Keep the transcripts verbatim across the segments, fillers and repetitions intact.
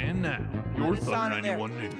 And now, your Thunder ninety-one News.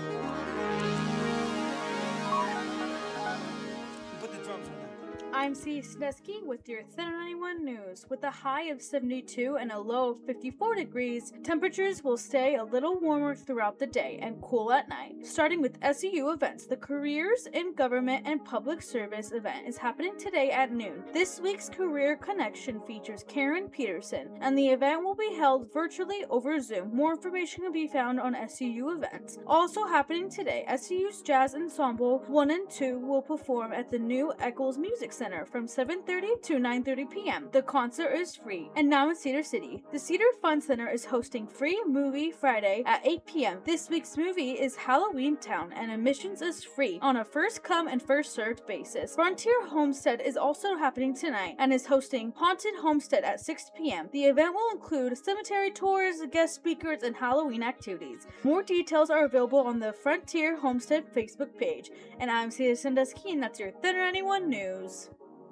I'm C. Sneski with your Thunder ninety-one News. With a high of seventy-two and a low of fifty-four degrees, temperatures will stay a little warmer throughout the day and cool at night. Starting with S U U events, the Careers in Government and Public Service event is happening today at noon. This week's Career Connection features Karen Peterson, and the event will be held virtually over Zoom. More information can be found on S U U events. Also happening today, S U U's Jazz Ensemble one and two will perform at the new Eccles Music Center from seven thirty to nine thirty p.m. The concert is free. And now in Cedar City, the Cedar Fun Center is hosting Free Movie Friday at eight p.m. This week's movie is Halloween Town, and admissions is free on a first come and first served basis. Frontier Homestead is also happening tonight and is hosting Haunted Homestead at six p.m. The event will include cemetery tours, guest speakers, and Halloween activities. More details are available on the Frontier Homestead Facebook page. And I'm Cedar Sandusky, and that's your Thunder ninety-one News.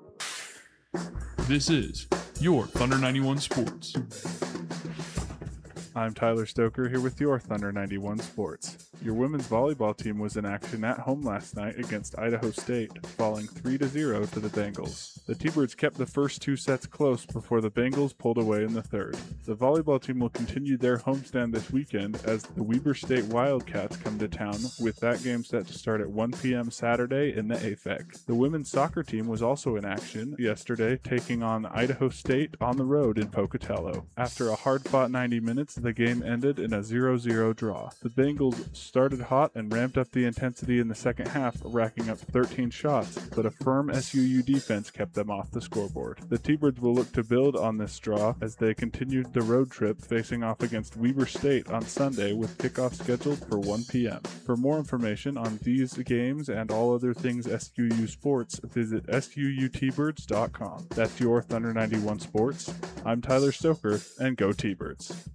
This is your Thunder ninety-one Sports. I'm Tyler Stoker here with your Thunder ninety-one Sports. Your women's volleyball team was in action at home last night against Idaho State, falling three to zero to the Bengals. The T-Birds kept the first two sets close before the Bengals pulled away in the third. The volleyball team will continue their homestand this weekend as the Weber State Wildcats come to town, with that game set to start at one p.m. Saturday in the A F E C. The women's soccer team was also in action yesterday, taking on Idaho State on the road in Pocatello. After a hard-fought ninety minutes, the game ended in a zero zero draw. The Bengals started hot and ramped up the intensity in the second half, racking up thirteen shots, but a firm S U U defense kept them off the scoreboard. The T-Birds will look to build on this draw as they continued the road trip, facing off against Weber State on Sunday with kickoff scheduled for one p.m. For more information on these games and all other things S U U sports, visit S U U T birds dot com. That's your Thunder ninety-one Sports. I'm Tyler Stoker, and go T-Birds.